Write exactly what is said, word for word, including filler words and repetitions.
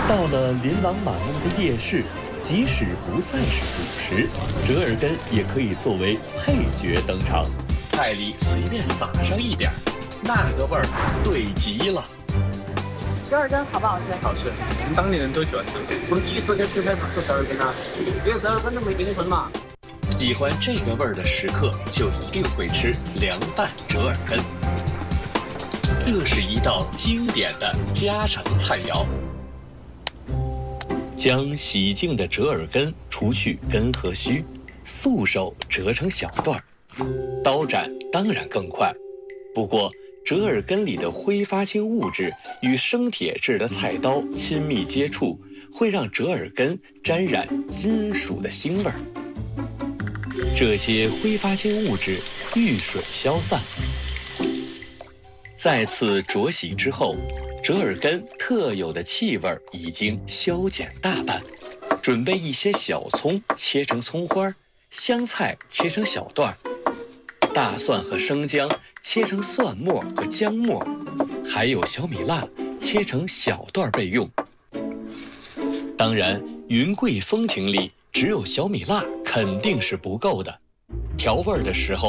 到了琳琅满目的夜市，即使不再是主食，折耳根也可以作为配角登场。菜里随便撒上一点，那个味儿对极了。 折耳根好不好吃？ 好吃，我们当地人都喜欢吃。 我们第一时间推荐吃折耳根啊，因为折耳根都没订婚嘛。 喜欢这个味儿的食客，就一定会吃凉拌折耳根。这是一道经典的家常菜肴。将洗净的折耳根除去根和须，素手折成小段儿，刀斩当然更快。不过，折耳根里的挥发性物质与生铁制的菜刀亲密接触，会让折耳根沾染金属的腥味儿。这些挥发性物质遇水消散。再次焯洗之后，折耳根特有的气味已经消减大半。准备一些小葱切成葱花，香菜切成小段，大蒜和生姜切成蒜末和姜末，还有小米辣切成小段备用。当然，云贵风情里只有小米辣肯定是不够的，调味的时候